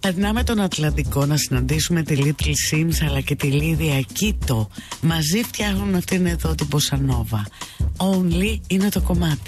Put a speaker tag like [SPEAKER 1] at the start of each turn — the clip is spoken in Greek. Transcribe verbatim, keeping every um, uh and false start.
[SPEAKER 1] Περνάμε τον Ατλαντικό να συναντήσουμε τη Little Sims αλλά και τη Λίδια Κίτο. Μαζί φτιάχνουν αυτήν εδώ την Bossa Nova. Only είναι το κομμάτι.